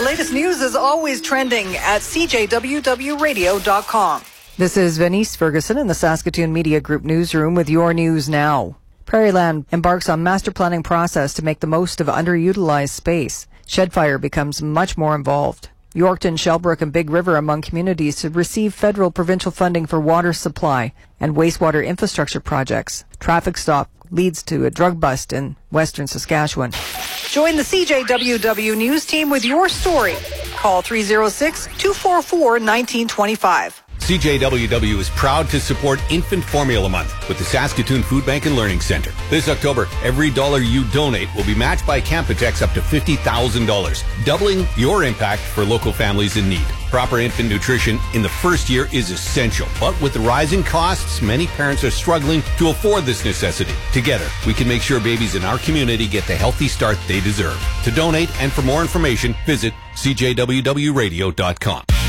latest news is always trending at cjwwradio.com. This is Venice Ferguson in the Saskatoon Media Group newsroom with your news now. Prairieland embarks on master planning process to make the most of underutilized space. Shedfire becomes much more involved. Yorkton, Shellbrook and Big River among communities to receive federal provincial funding for water supply and wastewater infrastructure projects. Traffic stop leads to a drug bust in Western Saskatchewan. Join the CJWW News team with your story. Call 306-244-1925. CJWW is proud to support Infant Formula Month with the Saskatoon Food Bank and Learning Centre. This October, every dollar you donate will be matched by Campotex up to $50,000, doubling your impact for local families in need. Proper infant nutrition in the first year is essential, but with the rising costs, many parents are struggling to afford this necessity. Together, we can make sure babies in our community get the healthy start they deserve. To donate and for more information, visit cjwwradio.com.